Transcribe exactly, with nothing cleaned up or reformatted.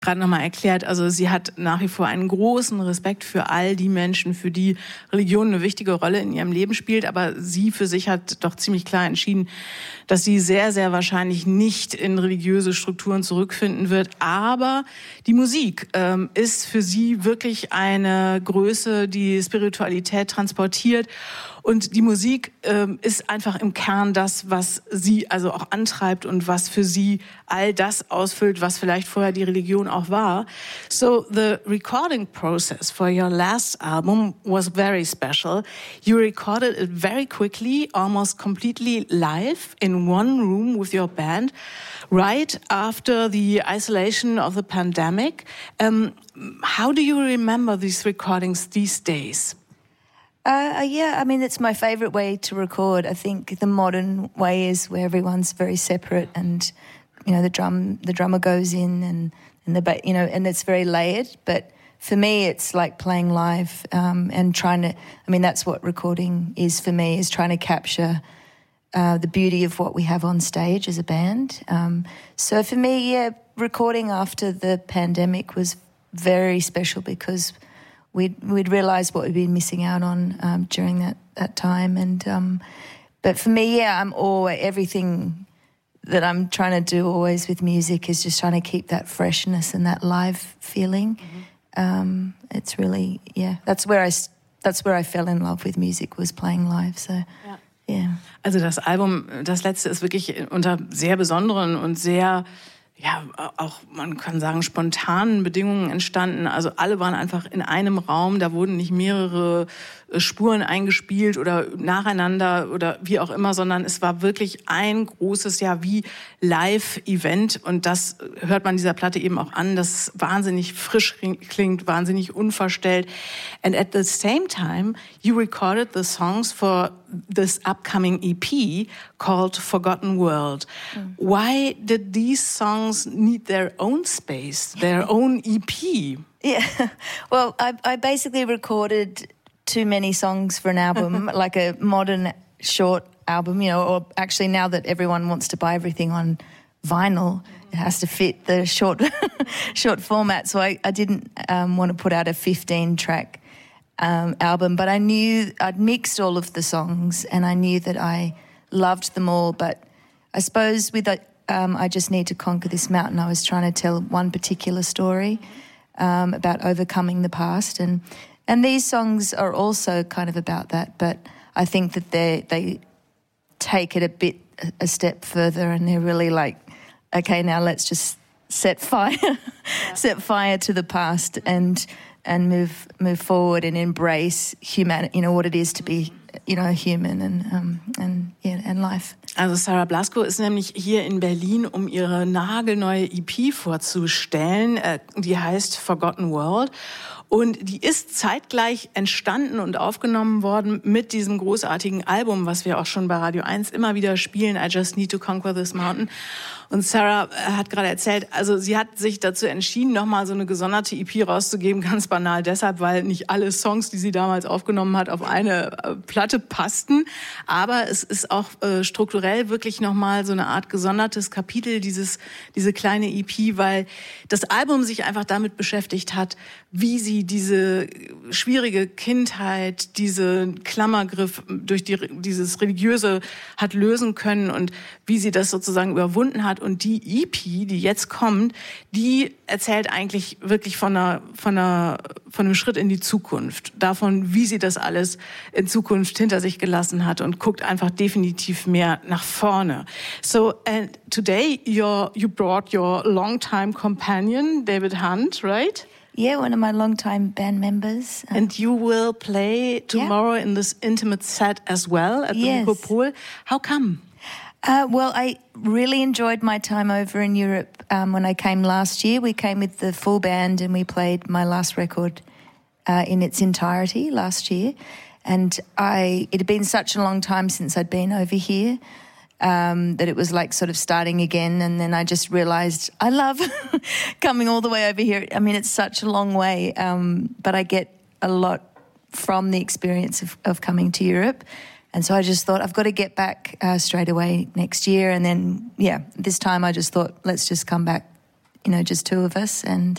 gerade nochmal erklärt, also sie hat nach wie vor einen großen Respekt für all die Menschen, für die Religion eine wichtige Rolle in ihrem Leben spielt, aber sie für sich hat doch ziemlich klar entschieden, dass sie sehr, sehr wahrscheinlich nicht in religiöse Strukturen zurückfinden wird, aber die Musik ähm, ist für sie wirklich eine Größe, die Spiritualität transportiert. Und die Musik ähm, ist einfach im Kern das, was sie also auch antreibt und was für sie all das ausfüllt, was vielleicht vorher die Religion auch war. So the recording process for your last album was very special. You recorded it very quickly, almost completely live in one room with your band, right after the isolation of the pandemic. Um, how do you remember these recordings these days? Uh, yeah, I mean, it's my favourite way to record. I think the modern way is where everyone's very separate, and you know the drum, the drummer goes in, and and the ba- you know, and it's very layered. But for me, it's like playing live um, and trying to. I mean, that's what recording is for me: is trying to capture uh, the beauty of what we have on stage as a band. Um, so for me, yeah, recording after the pandemic was very special because We'd, we'd realised what we'd been missing out on um, during that, that time. And um, but for me, yeah, I'm always, everything that I'm trying to do always with music is just trying to keep that freshness and that live feeling. Mm-hmm. Um, it's really, yeah, that's where I, that's where I fell in love with music, was playing live. So, yeah. yeah. Also das Album, das letzte, ist wirklich unter sehr besonderen und sehr, ja, auch, man kann sagen, spontanen Bedingungen entstanden. Also alle waren einfach in einem Raum, da wurden nicht mehrere Spuren eingespielt oder nacheinander oder wie auch immer, sondern es war wirklich ein großes, ja, wie Live-Event, und das hört man dieser Platte eben auch an, das wahnsinnig frisch klingt, wahnsinnig unverstellt. And at the same time, you recorded the songs for this upcoming E P called Forgotten World. Mm. Why did these songs need their own space, their own E P? Yeah, well, I, I basically recorded too many songs for an album, like a modern short album, you know, or actually now that everyone wants to buy everything on vinyl, it has to fit the short short format. So I, I didn't um, want to put out a fifteen-track um, album, but I knew I'd mixed all of the songs and I knew that I loved them all. But I suppose with um, I Just Need to Conquer This Mountain, I was trying to tell one particular story um, about overcoming the past, and And these songs are also kind of about that, but I think that they they take it a bit a step further, and they're really like, okay, now let's just set fire, yeah. set fire to the past, and and move move forward and embrace humanity. You know what it is to be, you know, human and um, and yeah, and life. Also Sarah Blasko ist nämlich hier in Berlin, um ihre nagelneue E P vorzustellen. Die heißt Forgotten World. Und die ist zeitgleich entstanden und aufgenommen worden mit diesem großartigen Album, was wir auch schon bei Radio eins immer wieder spielen, I Just Need to Conquer This Mountain. Und Sarah hat gerade erzählt, also sie hat sich dazu entschieden, nochmal so eine gesonderte E P rauszugeben, ganz banal deshalb, weil nicht alle Songs, die sie damals aufgenommen hat, auf eine Platte passten. Aber es ist auch äh, strukturell wirklich nochmal so eine Art gesondertes Kapitel, dieses, diese kleine E P, weil das Album sich einfach damit beschäftigt hat, wie sie diese schwierige Kindheit, diese Klammergriff durch die, dieses Religiöse hat lösen können und wie sie das sozusagen überwunden hat. Und die E P, die jetzt kommt, die erzählt eigentlich wirklich von einer, von einer, von einem Schritt in die Zukunft. Davon, wie sie das alles in Zukunft hinter sich gelassen hat, und guckt einfach definitiv mehr nach vorne. So, and today you're, you brought your longtime companion, David Hunt, right? Yeah, one of my longtime band members. Uh, and you will play tomorrow yeah. in this intimate set as well at the yes. Nikopol. How come? Uh, well, I really enjoyed my time over in Europe um, when I came last year. We came with the full band and we played my last record uh, in its entirety last year. And I, it had been such a long time since I'd been over here um, that it was like sort of starting again. And then I just realised I love coming all the way over here. I mean, it's such a long way, um, but I get a lot from the experience of, of coming to Europe. And so I just thought, I've got to get back uh, straight away next year. And then, yeah, this time I just thought, let's just come back you know, just two of us. And